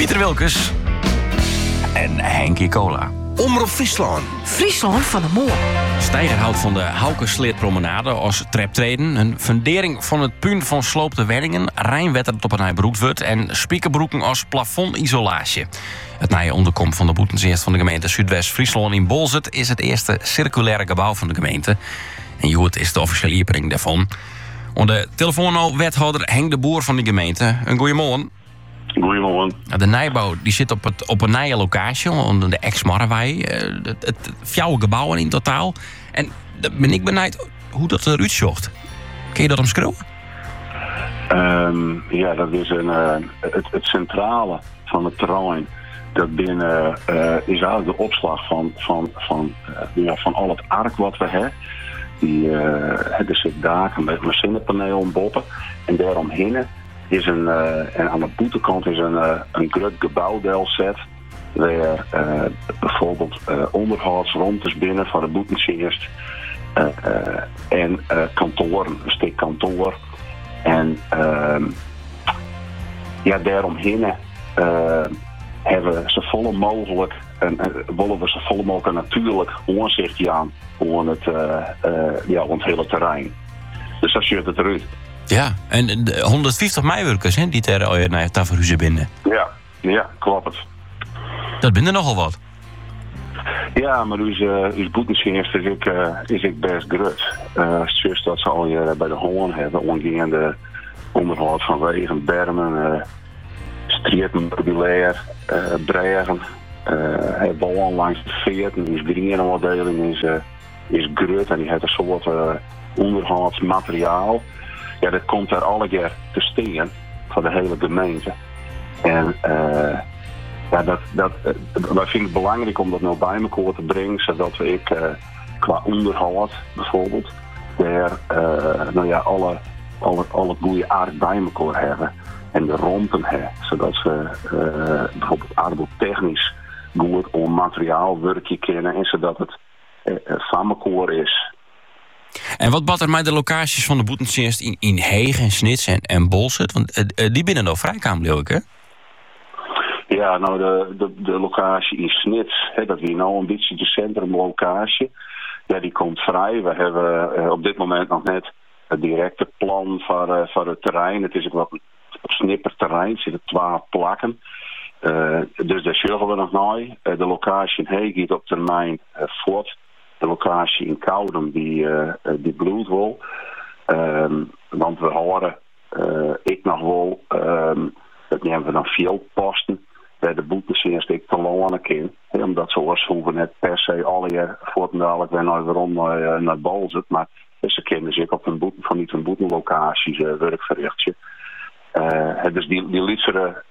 Pieter Wilkes en Henkie Cola. Omroep Friesland. Friesland van de Moor. Steiger houdt van de Haukensleerpromenade als traptreden. Een fundering van het punt van sloopte woningen. Rijnwetter dat op een broek wordt. En spiekerbroeken als plafondisolatie. Het nieuwe onderkom van de boetenseerst van de gemeente Zuidwest-Friesland in Bolzert is het eerste circulaire gebouw van de gemeente. En Joet is de officiële opening daarvan. Onder de telefoon-wethouder Henk de Boer van de gemeente. Een goeiemorgen. Goedemorgen. De nijbouw die zit op een nieuwe locatie, onder de ex-Marrewij. Het fjouwe gebouwen in totaal. En dan ben ik benieuwd hoe dat eruit zocht. Kun je dat omschrijven? Ja, dat is het centrale van het terrein. Dat binnen is eigenlijk de opslag van al het ark wat we hebben. Er zit daken met zonnepaneel en boppen. En daaromheen is en aan de boetekant is een groot gebouwdelset. Waar bijvoorbeeld onderhoudsruimtes binnen van de boetenseerst. En kantoren, een stuk kantoor. En daaromheen hebben we zo volle mogelijk willen we zo volle mogelijk natuurlijk aanzicht aan op het hele terrein. Dus dat ziet het eruit. Ja, en de 150 meiwerkers die ter naar Taverhuizen binnen. Ja, klopt. Dat binnen nogal wat. Ja, maar uw boetenseerst is ik best groot. Zoals dat ze al hier bij de Hoorn hebben, ongeveer onderhoud van wegen, bermen, streetmeubilair, bregen. Hij bouwen langs de veerten, die greenafdeling is groot en die heeft een soort onderhoudsmateriaal. Ja, dat komt daar alle keer te staan van de hele gemeente. En wij vinden het belangrijk om dat nou bij elkaar te brengen, zodat we qua onderhoud bijvoorbeeld daar al het goede aard bij elkaar hebben en de rompen hebben, zodat ze bijvoorbeeld arbeidstechnisch goed om materiaal werkje kennen en zodat het van elkaar is. En wat bad er met de locaties van de boetenseerst in Heeg en Snits en Bolzert? Want die binnen nog vrijkamer, hè? Ja, nou de locatie in Snits, dat is nou een beetje de centrumlocatie. Ja, die komt vrij. We hebben op dit moment nog net het directe plan voor het terrein. Het is ook wel een snipperterrein, er zitten 12 plakken. Dus daar zullen we nog naar. De locatie in Heeg gaat op termijn voort. De locatie in Koudem die bloedt wel. Want we horen ik nog wel dat nemen we dan veel posten bij de boetenseerst ik te lonen kan. Omdat ze hoeven net per se alle jaar voortdurend weer naar Bolzert. Maar ze kunnen zich op een boetenlocaties werk verrichten. Dus die lietsere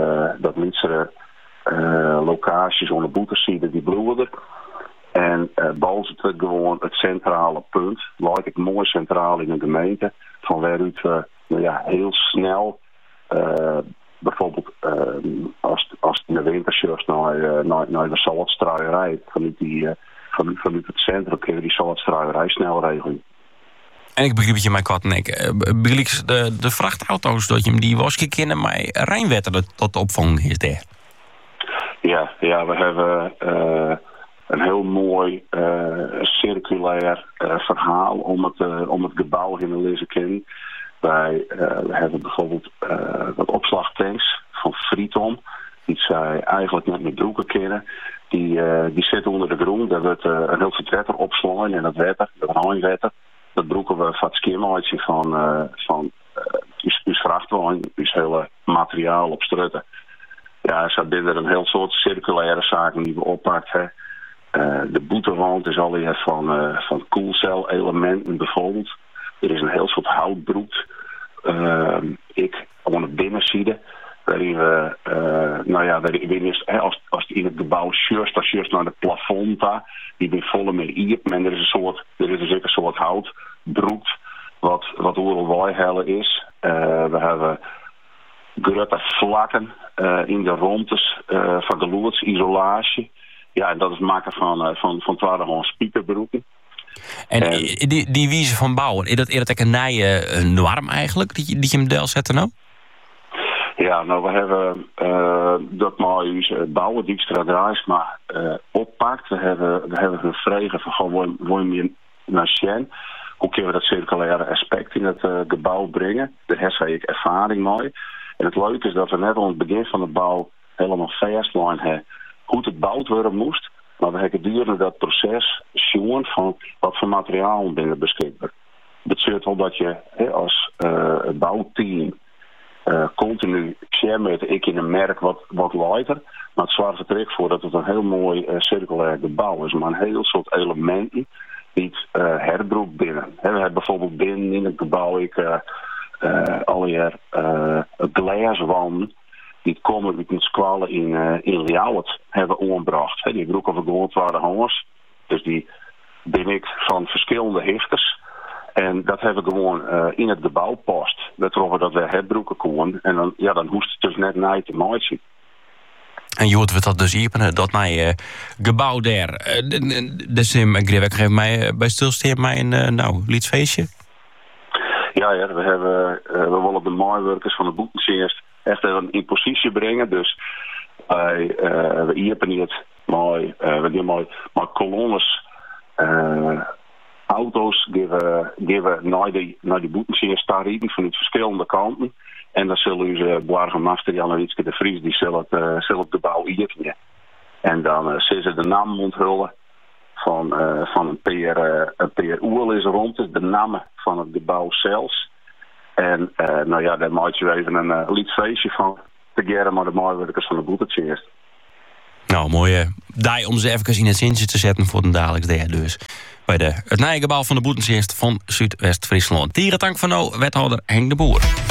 locaties aan de boetenside die bloeden. En Bolzert wordt gewoon het centrale punt. Lijkt ik mooi centraal in de gemeente. Van waaruit we heel snel bijvoorbeeld als in de wintershirts naar de saltstruierij vanuit het centrum kun je die saltstruierij snel regelen. En ik begreep je mij Kattenek. Begreep de vrachtauto's dat je hem die was kennen, maar Rijnwetter dat opvang is daar. Ja, we hebben een heel mooi circulair verhaal om het gebouw in te lezen kennen. We hebben bijvoorbeeld wat opslagtanks van Friton, die zij eigenlijk net met broeken kennen. Die zitten onder de grond. Daar wordt een heel vertretter opslaan en dat Rijnwetter. Dat broeken we van het skimmaatje van uw vrachtwagen, uw hele materiaal op strutten. Ja, ze hebben er een heel soort circulaire zaken die we oppakken. De boetewand is alweer van koelcel-elementen bijvoorbeeld. Er is een heel soort houtbroek. Aan de binnenzijde, waarin we, als het in het gebouw sjuist naar de plafond daar, die weer volle met iep. En er is een soort houtbroek wat oerelwaai is. We hebben grote vlakken in de rondes van de loedsisolatie. Ja, en dat is het maken van 12 spiekerbroeken. En die wijze van bouwen, is dat eerder een nieuwe norm eigenlijk, die je hem deel zetten nou? Ja, nou we hebben dat mooi onze bouwen Dijkstra Draaisma oppakt. We hebben gevraagd van gewoon wil je naar Sjen. Hoe kunnen we dat circulaire aspect in het gebouw brengen? Daar heb ik ervaring mee. En het leuke is dat we net aan het begin van de bouw helemaal vastline hebben hoe het gebouwd worden moest. Maar we hebben gedurende dat proces zien van wat voor materiaal binnen beschikbaar. Het betekent wel dat je als bouwteam continu share met ik in een merk wat lighter. Maar het zorgt er echt voor dat het een heel mooi circulair gebouw is. Maar een heel soort elementen die het herbroek binnen. We hebben bijvoorbeeld binnen in het gebouw alweer glaswanden die komen uit een squallen in Ljouwert hebben omgebracht. Die broeken vergoord waren hangers. Dus die ben ik van verschillende hichters. En dat hebben we gewoon in het gebouw past. We troffen dat we herbroeken konden. En dan hoest het dus net naar te maaien. En je hoort dat dus hier, dat mijn gebouw daar. De Sim Grivek geeft mij bij stilstaan mij een liedfeestje. Ja, we willen de maaiwerkers van de boekenseers echt even in positie brengen. Dus we iepen niet mooi, we doen mooi, maar kolonnes, auto's geven naar die boekenseers staan rieten vanuit verschillende kanten. En dan zullen ze Blargenmaster Jan en Wietske de Vries die zullen het gebouw iepen. En dan zullen ze de naam onthullen van een peer Oerl is rond, de naam van het gebouw zelfs. En daar maak je even een liedfeestje van te geren maar de maaiwerkers van de boekenseers. Nou, mooie dag om ze even in het zintje te zetten voor de dagelijks dag dus. Bij het nieuwe gebouw van de boekenseers van Zuidwest-Friesland. Dierentank van nou, wethouder Henk de Boer.